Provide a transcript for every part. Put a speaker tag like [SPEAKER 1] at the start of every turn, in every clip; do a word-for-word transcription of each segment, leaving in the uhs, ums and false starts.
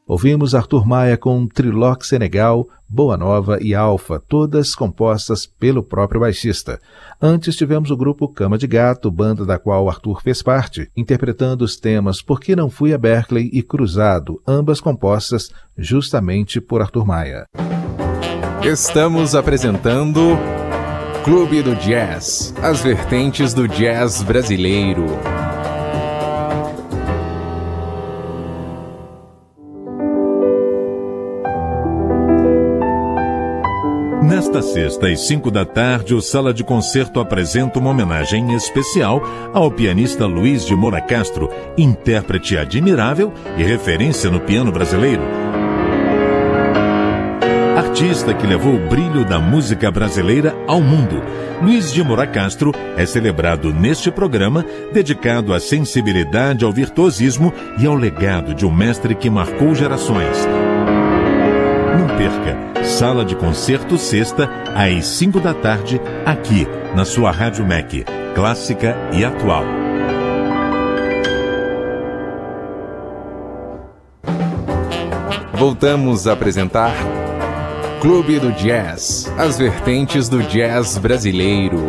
[SPEAKER 1] Ouvimos Arthur Maia com Triloc Senegal, Boa Nova e Alfa, todas compostas pelo próprio baixista. Antes tivemos o grupo Cama de Gato, banda da qual Arthur fez parte, interpretando os temas Por Que Não Fui a Berkeley e Cruzado, ambas compostas justamente por Arthur Maia.
[SPEAKER 2] Estamos apresentando Clube do Jazz, as vertentes do jazz brasileiro.
[SPEAKER 3] Nesta sexta, às cinco da tarde, o Sala de Concerto apresenta uma homenagem especial ao pianista Luiz de Moura Castro, intérprete admirável e referência no piano brasileiro. Artista que levou o brilho da música brasileira ao mundo. Luiz de Moura Castro é celebrado neste programa, dedicado à sensibilidade, ao virtuosismo e ao legado de um mestre que marcou gerações. Não perca! Sala de Concerto, sexta, às cinco da tarde, aqui, na sua Rádio M E C, clássica e atual.
[SPEAKER 2] Voltamos a apresentar Clube do Jazz, as vertentes do jazz brasileiro.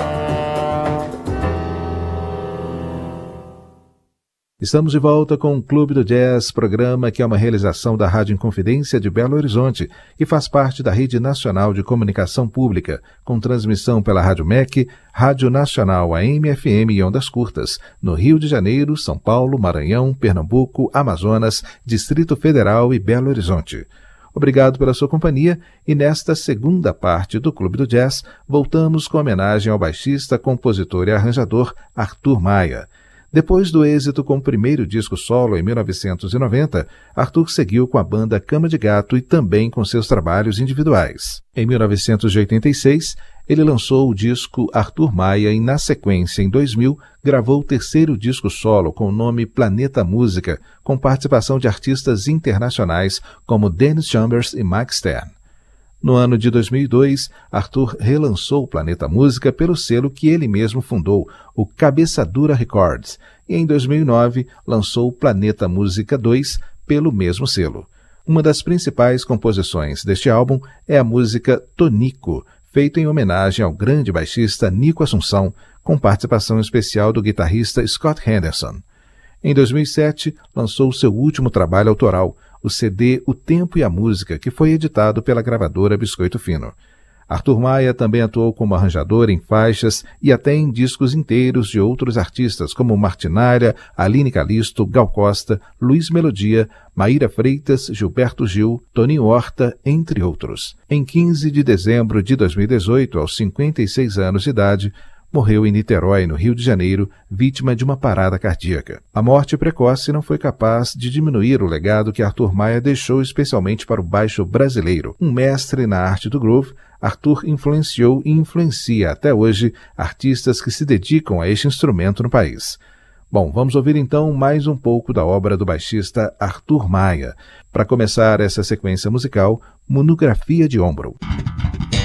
[SPEAKER 1] Estamos de volta com o Clube do Jazz, programa que é uma realização da Rádio Inconfidência de Belo Horizonte e faz parte da Rede Nacional de Comunicação Pública, com transmissão pela Rádio M E C, Rádio Nacional A M F M e Ondas Curtas, no Rio de Janeiro, São Paulo, Maranhão, Pernambuco, Amazonas, Distrito Federal e Belo Horizonte. Obrigado pela sua companhia e nesta segunda parte do Clube do Jazz, voltamos com homenagem ao baixista, compositor e arranjador Arthur Maia. Depois do êxito com o primeiro disco solo em mil novecentos e noventa, Arthur seguiu com a banda Cama de Gato e também com seus trabalhos individuais. Em mil novecentos e oitenta e seis, ele lançou o disco Arthur Maia e, na sequência, em dois mil, gravou o terceiro disco solo com o nome Planeta Música, com participação de artistas internacionais como Dennis Chambers e Mike Stern. No ano de dois mil e dois, Arthur relançou o Planeta Música pelo selo que ele mesmo fundou, o Cabeça Dura Records, e em dois mil e nove lançou o Planeta Música dois pelo mesmo selo. Uma das principais composições deste álbum é a música Tonico, feita em homenagem ao grande baixista Nico Assunção, com participação especial do guitarrista Scott Henderson. Em dois mil e sete, lançou seu último trabalho autoral, o C D O Tempo e a Música, que foi editado pela gravadora Biscoito Fino. Arthur Maia também atuou como arranjador em faixas e até em discos inteiros de outros artistas como Martinária, Aline Calisto, Gal Costa, Luiz Melodia, Maíra Freitas, Gilberto Gil, Toninho Horta, entre outros. Em quinze de dezembro de dois mil e dezoito, aos cinquenta e seis anos de idade, morreu em Niterói, no Rio de Janeiro, vítima de uma parada cardíaca. A morte precoce não foi capaz de diminuir o legado que Arthur Maia deixou especialmente para o baixo brasileiro. Um mestre na arte do groove, Arthur influenciou e influencia até hoje artistas que se dedicam a este instrumento no país. Bom, vamos ouvir então mais um pouco da obra do baixista Arthur Maia. Para começar essa sequência musical, Monografia de Ombro.